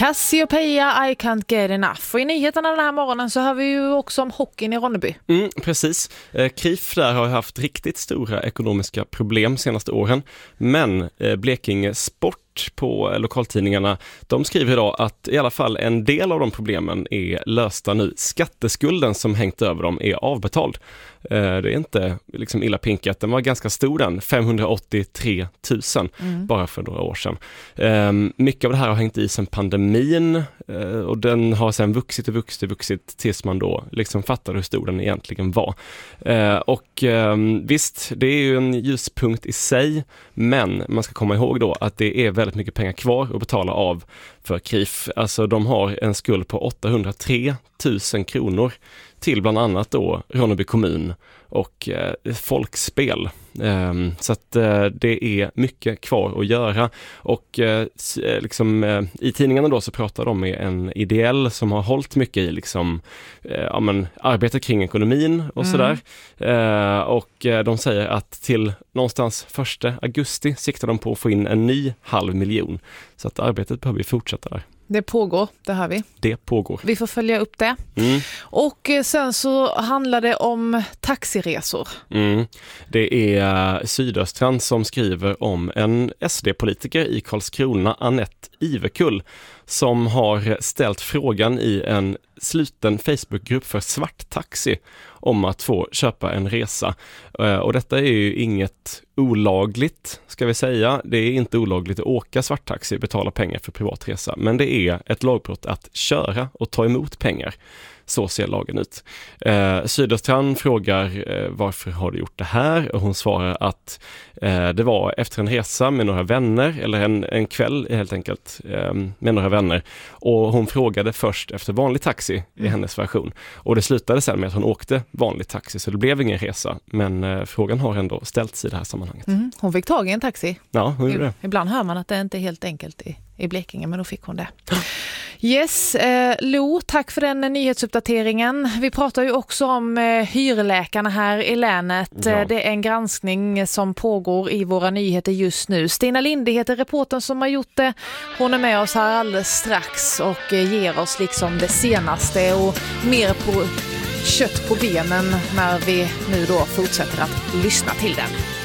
Cassiopeia, I can't get enough. Och i nyheterna den här morgonen så har vi ju också om hockeyn i Ronneby. Precis. KRIF där har haft riktigt stora ekonomiska problem senaste åren. Men Blekinge Sport på lokaltidningarna, de skriver idag att i alla fall en del av de problemen är lösta nu. Skatteskulden som hängt över dem är avbetald. Det är inte liksom illa pinkat. Den var ganska stor den, 583 000 bara för några år sedan. Mycket av det här har hängt i sedan pandemin och den har sedan vuxit tills man då liksom fattade hur stor den egentligen var. Visst, det är ju en ljuspunkt i sig, men man ska komma ihåg då att det är väldigt mycket pengar kvar att betala av för KRIF. Alltså de har en skuld på 803 000 kronor till bland annat då Ronneby kommun och Folkspel. Så att det är mycket kvar att göra och i tidningarna då så pratar de med en ideell som har hållit mycket i arbete kring ekonomin och sådär. Och de säger att till någonstans 1 augusti siktar de på att få in en ny 500 000. Så att arbetet behöver fortsätta där. Det pågår, det hör vi. Det pågår. Vi får följa upp det. Och sen så handlar det om taxiresor. Det är Sydöstran som skriver om en SD-politiker i Karlskrona, Anette Ivekull, som har ställt frågan i en sluten Facebookgrupp för svarttaxi om att få köpa en resa. Och detta är ju inget olagligt, ska vi säga. Det är inte olagligt att åka svarttaxi och betala pengar för privatresa. Men det är ett lagbrott att köra och ta emot pengar. Så ser lagen ut. Sydöstran frågar varför har du gjort det här? Och hon svarar att det var efter en resa med några vänner, eller en kväll helt enkelt med några vänner. Och hon frågade först efter vanlig taxi i hennes version. Och det slutade sen med att hon åkte vanlig taxi, så det blev ingen resa. Men frågan har ändå ställts i det här sammanhanget. Hon fick tag i en taxi. Ja, hon gjorde det. Ibland hör man att det inte är helt enkelt i Blekinge, men då fick hon det. Yes, Lo, tack för den nyhetsuppdateringen. Vi pratar ju också om hyrläkarna här i länet. Ja. Det är en granskning som pågår i våra nyheter just nu. Stina Linde heter reportern som har gjort det. Hon är med oss här alldeles strax och ger oss liksom det senaste och mer på kött på benen när vi nu då fortsätter att lyssna till den.